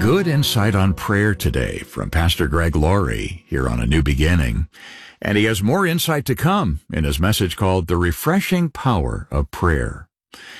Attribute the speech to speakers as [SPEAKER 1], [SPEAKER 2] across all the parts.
[SPEAKER 1] good insight on prayer today from Pastor Greg Laurie here on A New Beginning. And he has more insight to come in his message called The Refreshing Power of Prayer.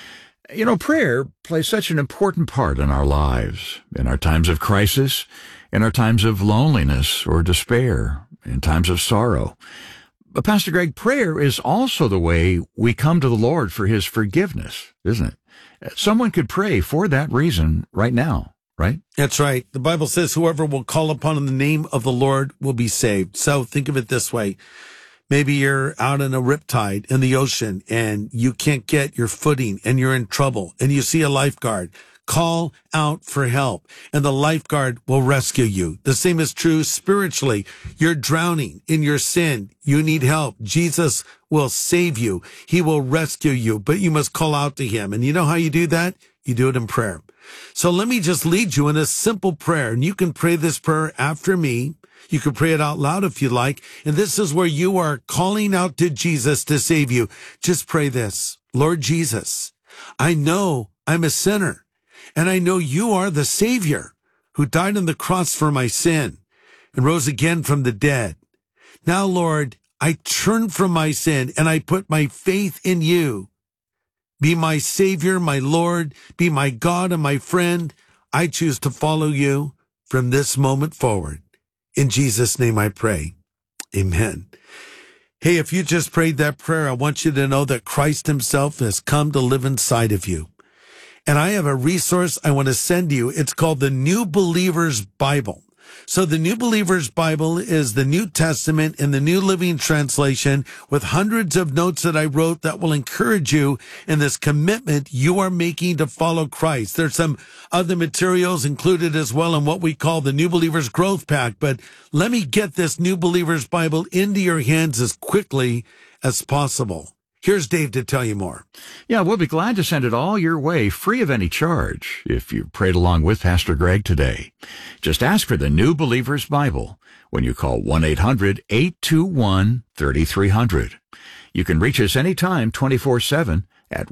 [SPEAKER 1] You know, prayer plays such an important part in our lives, in our times of crisis, in our times of loneliness or despair, in times of sorrow. But Pastor Greg, prayer is also the way we come to the Lord for his forgiveness, isn't it? Someone could pray for that reason right now, right?
[SPEAKER 2] That's right. The Bible says whoever will call upon the name of the Lord will be saved. So think of it this way. Maybe you're out in a riptide in the ocean and you can't get your footing and you're in trouble and you see a lifeguard. Call out for help and the lifeguard will rescue you. The same is true spiritually. You're drowning in your sin. You need help. Jesus will save you. He will rescue you, but you must call out to him. And you know how you do that? You do it in prayer. So let me just lead you in a simple prayer, and you can pray this prayer after me. You can pray it out loud if you like. And this is where you are calling out to Jesus to save you. Just pray this. Lord Jesus, I know I'm a sinner. And I know you are the Savior who died on the cross for my sin and rose again from the dead. Now, Lord, I turn from my sin and I put my faith in you. Be my Savior, my Lord, be my God and my friend. I choose to follow you from this moment forward. In Jesus' name I pray. Amen. Hey, if you just prayed that prayer, I want you to know that Christ himself has come to live inside of you. And I have a resource I want to send you. It's called the New Believer's Bible. So the New Believer's Bible is the New Testament in the New Living Translation with hundreds of notes that I wrote that will encourage you in this commitment you are making to follow Christ. There's some other materials included as well in what we call the New Believer's Growth Pack. But let me get this New Believer's Bible into your hands as quickly as possible. Here's Dave to tell you more.
[SPEAKER 1] Yeah, we'll be glad to send it all your way, free of any charge, if you prayed along with Pastor Greg today. Just ask for the New Believer's Bible when you call 1-800-821-3300. You can reach us anytime, 24/7, at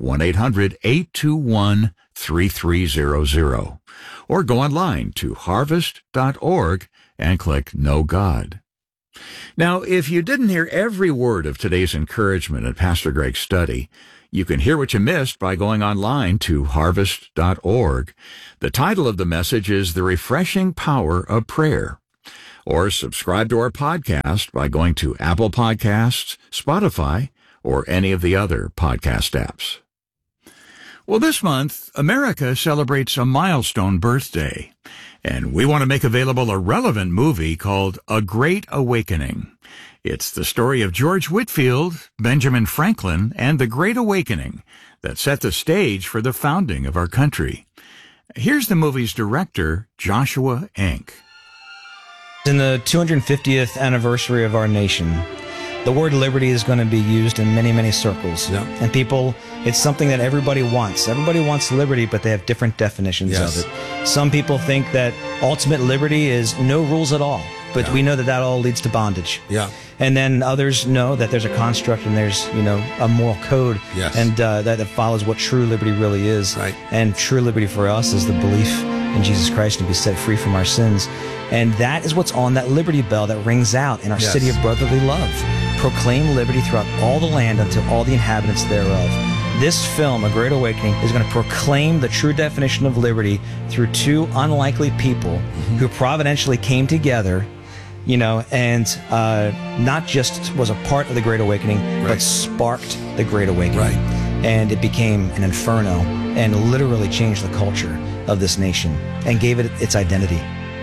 [SPEAKER 1] 1-800-821-3300. Or go online to harvest.org and click Know God. Now, if you didn't hear every word of today's encouragement in Pastor Greg's study, you can hear what you missed by going online to harvest.org. The title of the message is The Refreshing Power of Prayer. Or subscribe to our podcast by going to Apple Podcasts, Spotify, or any of the other podcast apps. Well, this month, America celebrates a milestone birthday, and we want to make available a relevant movie called A Great Awakening. It's the story of George Whitefield, Benjamin Franklin, and the Great Awakening that set the stage for the founding of our country. Here's the movie's director, Joshua Enck.
[SPEAKER 3] In the 250th anniversary of our nation, the word liberty is going to be used in many, many circles.
[SPEAKER 2] Yeah.
[SPEAKER 3] And people, it's something that everybody wants. Everybody wants liberty, but they have different definitions of it. Some people think that ultimate liberty is no rules at all, but we know that that all leads to bondage.
[SPEAKER 2] Yeah.
[SPEAKER 3] And then others know that there's a construct and there's, a moral code.
[SPEAKER 2] Yes.
[SPEAKER 3] And that follows what true liberty really is.
[SPEAKER 2] Right.
[SPEAKER 3] And true liberty for us is the belief in Jesus Christ and be set free from our sins. And that is what's on that Liberty Bell that rings out in our city of brotherly love. Proclaim liberty throughout all the land unto all the inhabitants thereof. This film, A Great Awakening, is going to proclaim the true definition of liberty through two unlikely people who providentially came together, and not just was a part of the Great Awakening, but sparked the Great Awakening.
[SPEAKER 2] Right.
[SPEAKER 3] And it became an inferno and literally changed the culture of this nation and gave it its identity.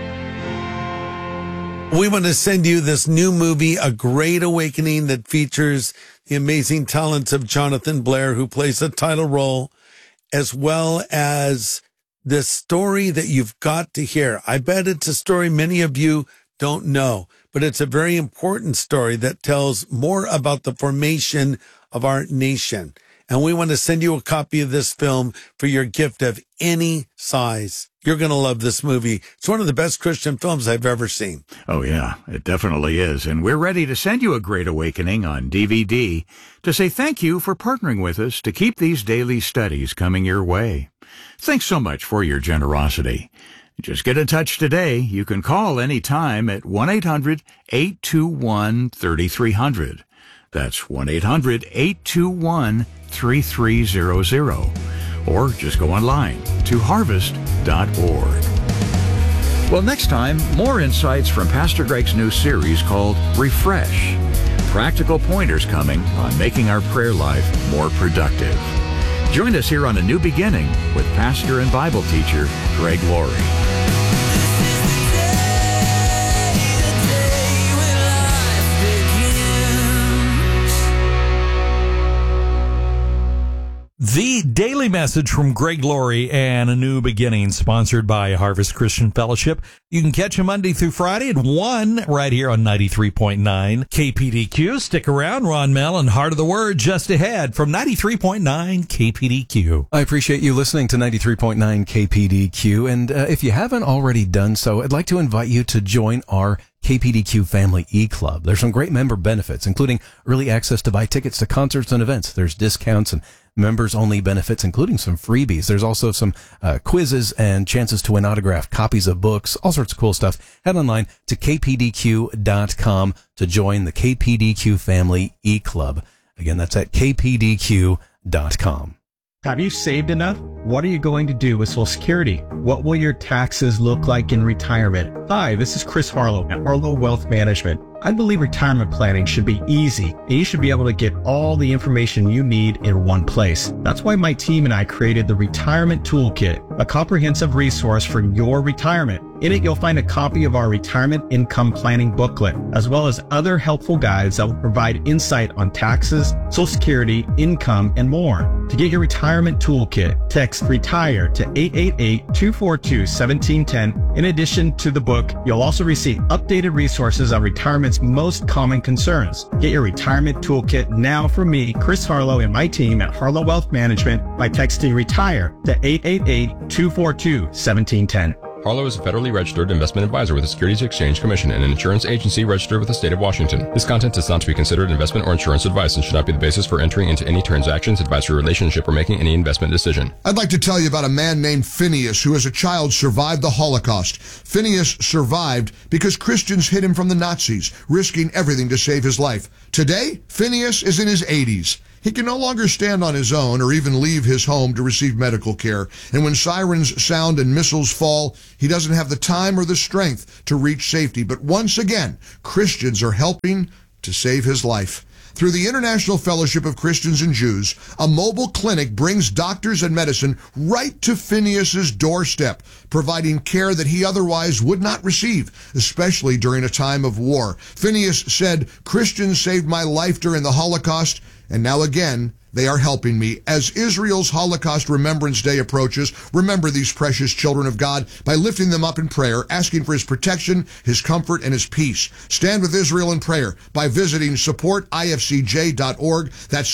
[SPEAKER 2] We want to send you this new movie, A Great Awakening, that features the amazing talents of Jonathan Blair, who plays a title role, as well as this story that you've got to hear. I bet it's a story many of you don't know, but it's a very important story that tells more about the formation of our nation. And we want to send you a copy of this film for your gift of any size. You're going to love this movie. It's one of the best Christian films I've ever seen.
[SPEAKER 1] Oh, yeah, it definitely is. And we're ready to send you A Great Awakening on DVD to say thank you for partnering with us to keep these daily studies coming your way. Thanks so much for your generosity. Just get in touch today. You can call anytime at 1-800-821-3300. That's 1-800-821-3300. Or just go online to harvest.org. Well, next time, more insights from Pastor Greg's new series called Refresh. Practical pointers coming on making our prayer life more productive. Join us here on A New Beginning with pastor and Bible teacher Greg Laurie.
[SPEAKER 4] The Daily Message from Greg Laurie and A New Beginning, sponsored by Harvest Christian Fellowship. You can catch him Monday through Friday at 1 right here on 93.9 KPDQ. Stick around. Ron Mell and Heart of the Word just ahead from 93.9 KPDQ.
[SPEAKER 5] I appreciate you listening to 93.9 KPDQ. And if you haven't already done so, I'd like to invite you to join our KPDQ Family E-Club. There's some great member benefits, including early access to buy tickets to concerts and events. There's discounts and members-only benefits, including some freebies. There's also some quizzes and chances to win autographed copies of books, all sorts of cool stuff. Head online to kpdq.com to join the KPDQ Family E-Club. Again, that's at kpdq.com.
[SPEAKER 6] Have you saved enough? What are you going to do with Social Security? What will your taxes look like in retirement? Hi, this is Chris Harlow at Harlow Wealth Management. I believe retirement planning should be easy, and you should be able to get all the information you need in one place. That's why my team and I created the Retirement Toolkit, a comprehensive resource for your retirement. In it, you'll find a copy of our retirement income planning booklet, as well as other helpful guides that will provide insight on taxes, Social Security, income, and more. To get your retirement toolkit, text RETIRE to 888-242-1710. In addition to the book, you'll also receive updated resources on retirement's most common concerns. Get your retirement toolkit now from me, Chris Harlow, and my team at Harlow Wealth Management by texting RETIRE to 888-242-1710.
[SPEAKER 7] Harlow is a federally registered investment advisor with the Securities Exchange Commission and an insurance agency registered with the state of Washington. This content is not to be considered investment or insurance advice and should not be the basis for entering into any transactions, advisory relationship, or making any investment decision.
[SPEAKER 8] I'd like to tell you about a man named Phineas who as a child survived the Holocaust. Phineas survived because Christians hid him from the Nazis, risking everything to save his life. Today, Phineas is in his 80s. He can no longer stand on his own or even leave his home to receive medical care. And when sirens sound and missiles fall, he doesn't have the time or the strength to reach safety. But once again, Christians are helping to save his life. Through the International Fellowship of Christians and Jews, a mobile clinic brings doctors and medicine right to Phineas's doorstep, providing care that he otherwise would not receive, especially during a time of war. Phineas said, "Christians saved my life during the Holocaust, and now again, they are helping me." As Israel's Holocaust Remembrance Day approaches, remember these precious children of God by lifting them up in prayer, asking for his protection, his comfort, and his peace. Stand with Israel in prayer by visiting supportifcj.org. That's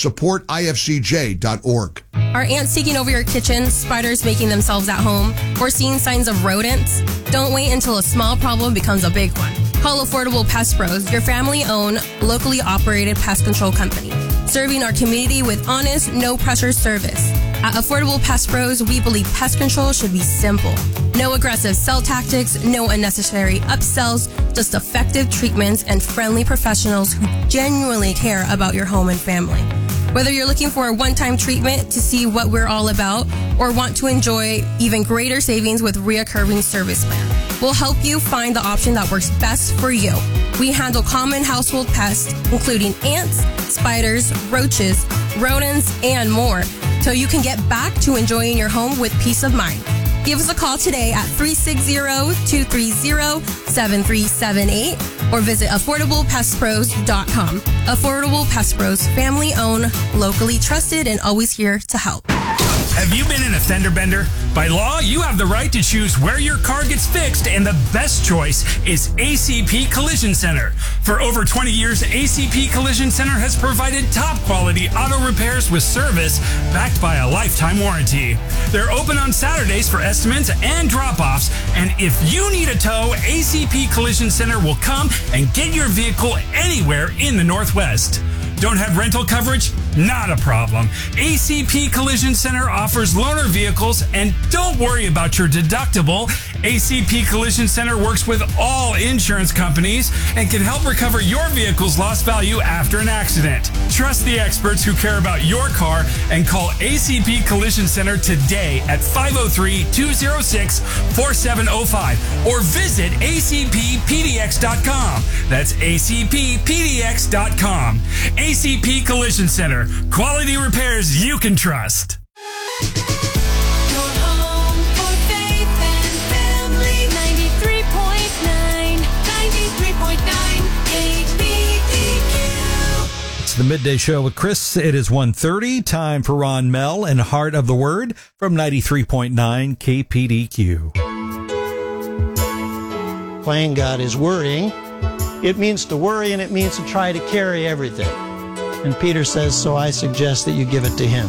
[SPEAKER 8] supportifcj.org.
[SPEAKER 9] Are ants taking over your kitchen, spiders making themselves at home, or seeing signs of rodents? Don't wait until a small problem becomes a big one. Call Affordable Pest Pros, your family-owned, locally operated pest control company, serving our community with honest, no-pressure service. At Affordable Pest Pros, we believe pest control should be simple. No aggressive sell tactics, no unnecessary upsells, just effective treatments and friendly professionals who genuinely care about your home and family. Whether you're looking for a one-time treatment to see what we're all about or want to enjoy even greater savings with reoccurring service plan, we'll help you find the option that works best for you. We handle common household pests, including ants, spiders, roaches, rodents, and more, so you can get back to enjoying your home with peace of mind. Give us a call today at 360-230-7378 or visit AffordablePestPros.com. Affordable Pest Pros, family owned, locally trusted, and always here to help.
[SPEAKER 10] Have you been in a fender bender? By law, you have the right to choose where your car gets fixed, and the best choice is ACP Collision Center. For over 20 years, ACP Collision Center has provided top quality auto repairs with service backed by a lifetime warranty. They're open on Saturdays for estimates and drop-offs, and if you need a tow, ACP Collision Center will come and get your vehicle anywhere in the Northwest. Don't have rental coverage? Not a problem. ACP Collision Center offers loaner vehicles, and don't worry about your deductible. ACP Collision Center works with all insurance companies and can help recover your vehicle's lost value after an accident. Trust the experts who care about your car and call ACP Collision Center today at 503-206-4705 or visit acppdx.com. That's acppdx.com. ACP Collision Center. Quality repairs you can trust.
[SPEAKER 4] It's the Midday Show with Chris. It is 1:30. Time for Ron Mell and Heart of the Word from 93.9 KPDQ.
[SPEAKER 11] Playing God is worrying. It means to worry, and it means to try to carry everything. And Peter says, so I suggest that you give it to him.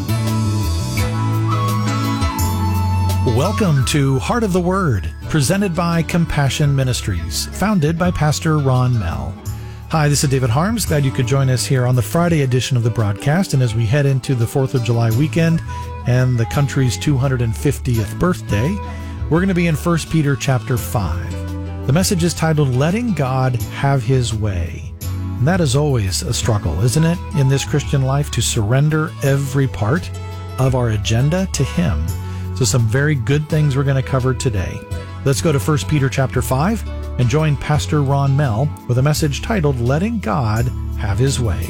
[SPEAKER 12] Welcome to Heart of the Word, presented by Compassion Ministries, founded by Pastor Ron Mell. Hi, this is David Harms. Glad you could join us here on the Friday edition of the broadcast. And as we head into the 4th of July weekend and the country's 250th birthday, we're going to be in 1 Peter chapter 5. The message is titled, Letting God Have His Way. And that is always a struggle, isn't it, in this Christian life, to surrender every part of our agenda to Him. So some very good things we're going to cover today. Let's go to 1 Peter chapter 5 and join Pastor Ron Mell with a message titled, Letting God Have His Way.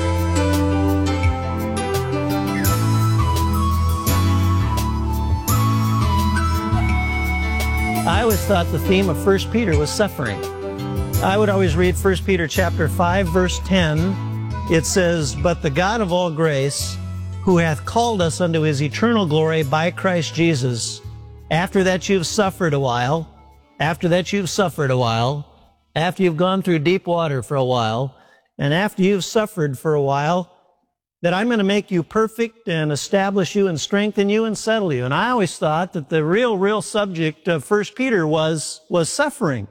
[SPEAKER 11] I always thought the theme of 1 Peter was suffering. I would always read 1 Peter chapter 5, verse 10. It says, But the God of all grace, who hath called us unto his eternal glory by Christ Jesus, after that you've suffered a while, after you've gone through deep water for a while, and after you've suffered for a while, that I'm going to make you perfect and establish you and strengthen you and settle you. And I always thought that the real subject of 1 Peter was suffering.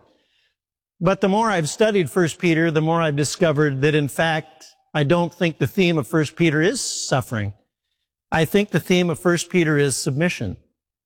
[SPEAKER 11] But the more I've studied 1 Peter, the more I've discovered that, in fact, I don't think the theme of 1 Peter is suffering. I think the theme of 1 Peter is submission.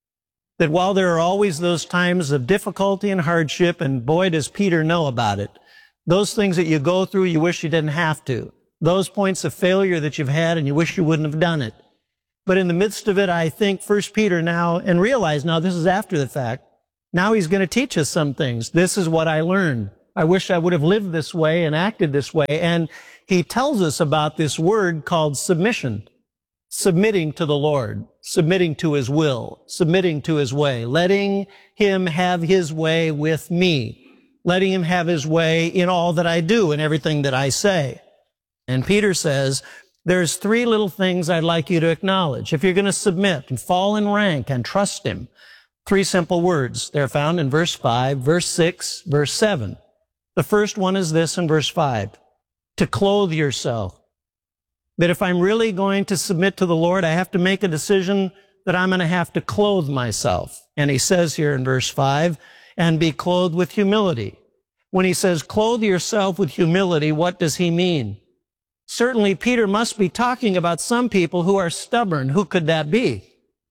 [SPEAKER 11] That while there are always those times of difficulty and hardship, and boy, does Peter know about it, those things that you go through, you wish you didn't have to. Those points of failure that you've had, and you wish you wouldn't have done it. But in the midst of it, I think 1 Peter now, and realize now this is after the fact, now he's going to teach us some things. This is what I learned. I wish I would have lived this way and acted this way. And he tells us about this word called submission. Submitting to the Lord, submitting to his will, submitting to his way, letting him have his way with me, letting him have his way in all that I do and everything that I say. And Peter says, there's 3 little things I'd like you to acknowledge. If you're going to submit and fall in rank and trust him, 3 simple words. They're found in verse 5, verse 6, verse 7. The first one is this in verse 5, to clothe yourself. That if I'm really going to submit to the Lord, I have to make a decision that I'm going to have to clothe myself. And he says here in verse 5, and be clothed with humility. When he says clothe yourself with humility, what does he mean? Certainly Peter must be talking about some people who are stubborn. Who could that be?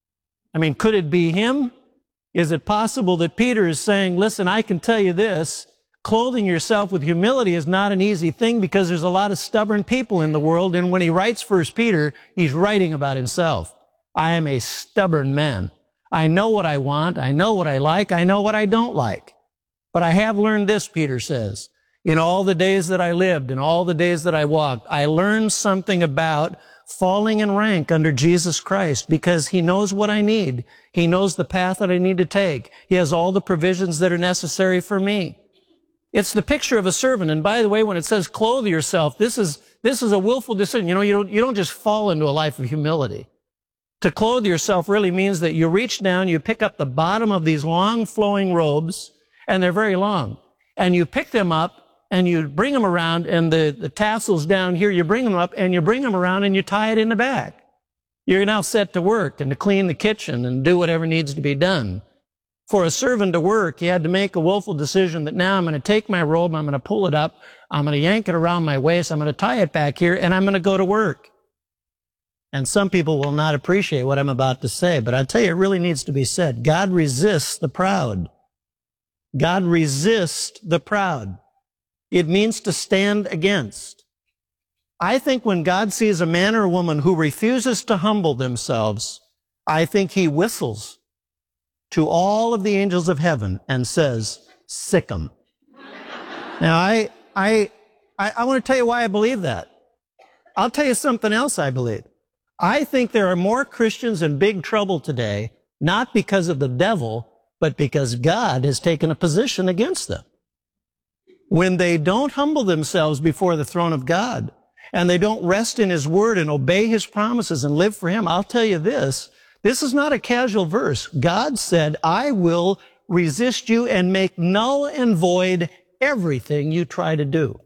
[SPEAKER 11] I mean, could it be him? Is it possible that Peter is saying, listen, I can tell you this, clothing yourself with humility is not an easy thing because there's a lot of stubborn people in the world. And when he writes 1 Peter, he's writing about himself. I am a stubborn man. I know what I want. I know what I like. I know what I don't like. But I have learned this, Peter says, in all the days that I lived, in all the days that I walked, I learned something about falling in rank under Jesus Christ because he knows what I need. He knows the path that I need to take. He has all the provisions that are necessary for me. It's the picture of a servant. And by the way, when it says clothe yourself, this is a willful decision. You don't just fall into a life of humility. To clothe yourself really means that you reach down, you pick up the bottom of these long flowing robes, and they're very long. And you pick them up and you bring them around, and the tassels down here, you bring them up and you bring them around and you tie it in the back. You're now set to work and to clean the kitchen and do whatever needs to be done. For a servant to work, he had to make a willful decision that now I'm going to take my robe, I'm going to pull it up, I'm going to yank it around my waist, I'm going to tie it back here, and I'm going to go to work. And some people will not appreciate what I'm about to say, but I tell you, it really needs to be said. God resists the proud. God resists the proud. It means to stand against. I think when God sees a man or a woman who refuses to humble themselves, I think he whistles to all of the angels of heaven and says, sick 'em. Now, I want to tell you why I believe that. I'll tell you something else I believe. I think there are more Christians in big trouble today, not because of the devil, but because God has taken a position against them. When they don't humble themselves before the throne of God, and they don't rest in his word and obey his promises and live for him, I'll tell you this is not a casual verse. God said, I will resist you and make null and void everything you try to do.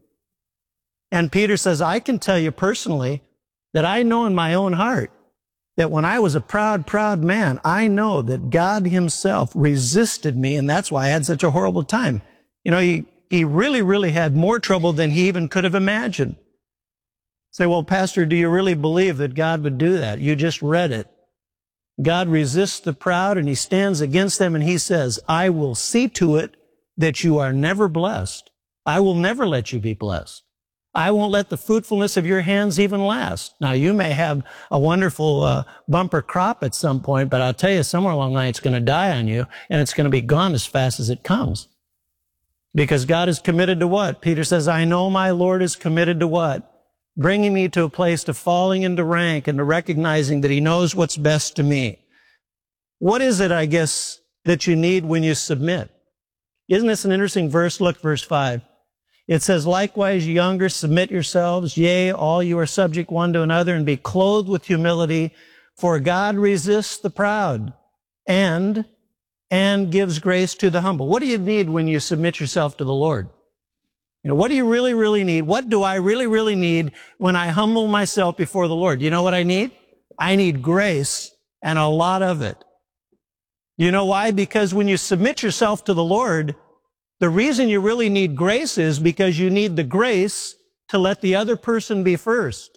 [SPEAKER 11] And Peter says, I can tell you personally that I know in my own heart that when I was a proud man, I know that God himself resisted me, and that's why I had such a horrible time. You know, he really had more trouble than he even could have imagined. Say, well, Pastor, do you really believe that God would do that? You just read it. God resists the proud and he stands against them, and he says, I will see to it that you are never blessed. I will never let you be blessed. I won't let the fruitfulness of your hands even last. Now, you may have a wonderful bumper crop at some point, but I'll tell you, somewhere along the line, it's going to die on you, and it's going to be gone as fast as it comes. Because God is committed to what? Peter says, I know my Lord is committed to what? Bringing me to a place to falling into rank and to recognizing that he knows what's best to me. What is it, I guess, that you need when you submit? Isn't this an interesting verse? Look, verse 5. It says, likewise, you younger, submit yourselves, yea, all you are subject one to another, and be clothed with humility, for God resists the proud and gives grace to the humble. What do you need when you submit yourself to the Lord? You know, what do you really need? What do I really need when I humble myself before the Lord? You know what I need? I need grace, and a lot of it. You know why? Because when you submit yourself to the Lord, the reason you really need grace is because you need the grace to let the other person be first.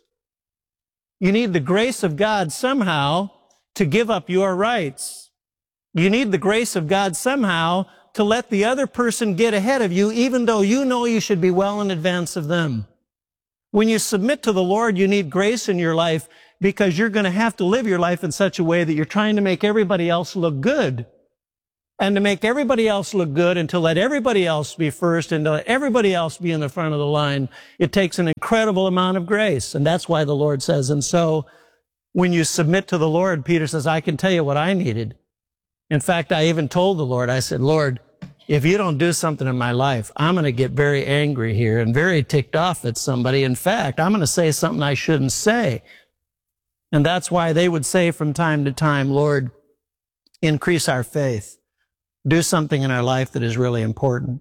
[SPEAKER 11] You need the grace of God somehow to give up your rights. You need the grace of God somehow to let the other person get ahead of you, even though you know you should be well in advance of them. When you submit to the Lord, you need grace in your life because you're going to have to live your life in such a way that you're trying to make everybody else look good. And to make everybody else look good and to let everybody else be first and to let everybody else be in the front of the line, it takes an incredible amount of grace. And that's why the Lord says, and so when you submit to the Lord, Peter says, I can tell you what I needed. In fact, I even told the Lord, I said, Lord, if you don't do something in my life, I'm going to get very angry here and very ticked off at somebody. In fact, I'm going to say something I shouldn't say. And that's why they would say from time to time, Lord, increase our faith. Do something in our life that is really important.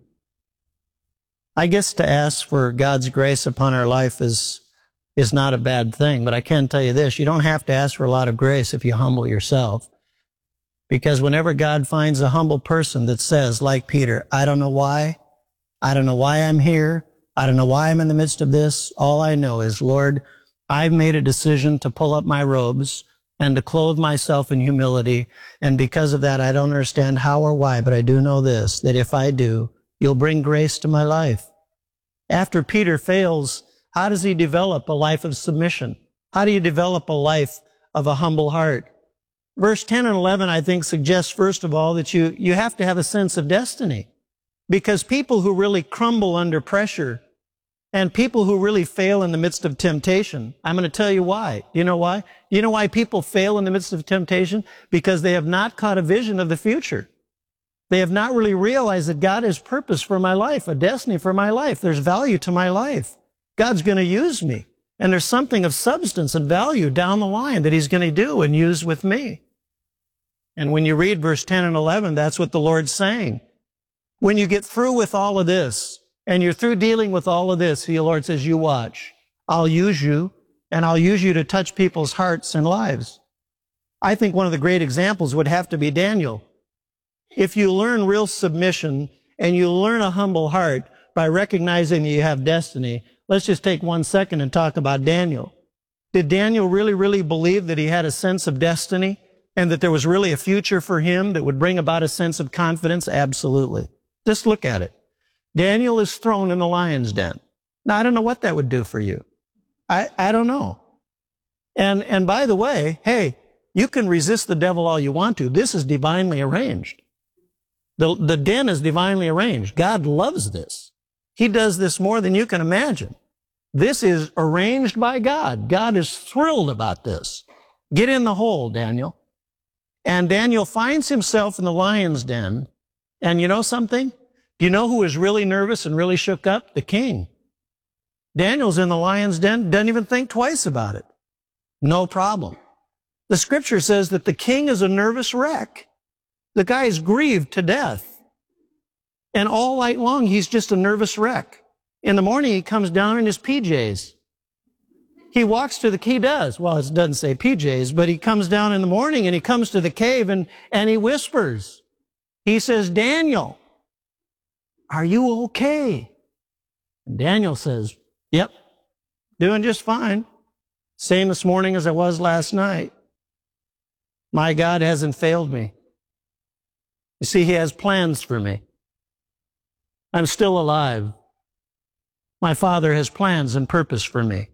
[SPEAKER 11] I guess to ask for God's grace upon our life is not a bad thing, but I can tell you this, you don't have to ask for a lot of grace if you humble yourself. Because whenever God finds a humble person that says, like Peter, I don't know why I'm here, I don't know why I'm in the midst of this, all I know is, Lord, I've made a decision to pull up my robes and to clothe myself in humility. And because of that, I don't understand how or why, but I do know this, that if I do, you'll bring grace to my life. After Peter fails, how does he develop a life of submission? How do you develop a life of a humble heart? Verse 10 and 11, I think, suggests, first of all, that you have to have a sense of destiny. Because people who really crumble under pressure and people who really fail in the midst of temptation, I'm going to tell you why. Do you know why? You know why people fail in the midst of temptation? Because they have not caught a vision of the future. They have not really realized that God has purpose for my life, a destiny for my life. There's value to my life. God's going to use me. And there's something of substance and value down the line that he's going to do and use with me. And when you read verse 10 and 11, that's what the Lord's saying. When you get through with all of this, and you're through dealing with all of this, the Lord says, you watch. I'll use you, and I'll use you to touch people's hearts and lives. I think one of the great examples would have to be Daniel. If you learn real submission, and you learn a humble heart by recognizing that you have destiny, let's just take 1 second and talk about Daniel. Did Daniel really, really believe that he had a sense of destiny and that there was really a future for him that would bring about a sense of confidence? Absolutely. Just look at it. Daniel is thrown in the lion's den. Now, I don't know what that would do for you. I don't know. And by the way, hey, you can resist the devil all you want to. This is divinely arranged. The den is divinely arranged. God loves this. He does this more than you can imagine. This is arranged by God. God is thrilled about this. Get in the hole, Daniel. And Daniel finds himself in the lion's den. And you know something? Do you know who is really nervous and really shook up? The king. Daniel's in the lion's den, doesn't even think twice about it. No problem. The scripture says that the king is a nervous wreck. The guy is grieved to death. And all night long, he's just a nervous wreck. In the morning, he comes down in his PJs. He walks to he does. Well, it doesn't say PJs, but he comes down in the morning and he comes to the cave and he whispers. He says, Daniel, are you okay? And Daniel says, yep, doing just fine. Same this morning as I was last night. My God hasn't failed me. You see, he has plans for me. I'm still alive. My Father has plans and purpose for me.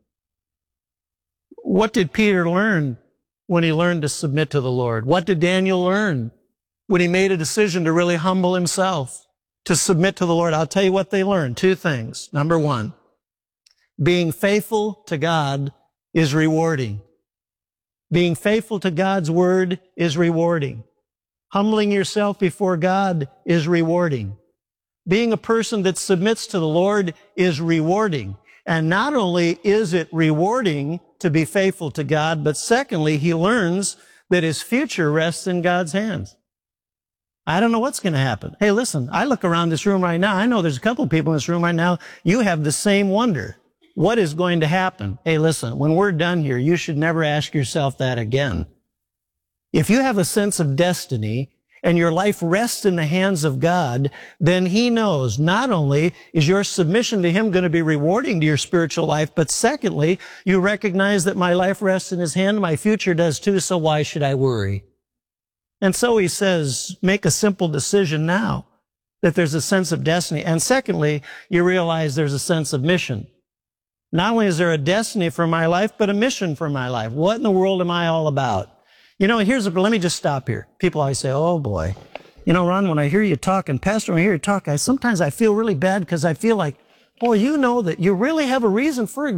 [SPEAKER 11] What did Peter learn when he learned to submit to the Lord? What did Daniel learn when he made a decision to really humble himself, to submit to the Lord? I'll tell you what they learned. Two things. Number one, being faithful to God is rewarding. Being faithful to God's word is rewarding. Humbling yourself before God is rewarding. Being a person that submits to the Lord is rewarding. And not only is it rewarding to be faithful to God, but secondly, he learns that his future rests in God's hands. I don't know what's going to happen. Hey, listen, I look around this room right now. I know there's a couple of people in this room right now. You have the same wonder. What is going to happen? Hey, listen, when we're done here, you should never ask yourself that again. If you have a sense of destiny and your life rests in the hands of God, then he knows not only is your submission to him going to be rewarding to your spiritual life, but secondly, you recognize that my life rests in his hand, my future does too, so why should I worry? And so he says, make a simple decision now that there's a sense of destiny. And secondly, you realize there's a sense of mission. Not only is there a destiny for my life, but a mission for my life. What in the world am I all about? You know, let me just stop here. People always say, oh boy, you know, Ron, when I hear you talk, and Pastor, when I hear you talk, sometimes I feel really bad because I feel like, boy, you know that you really have a reason for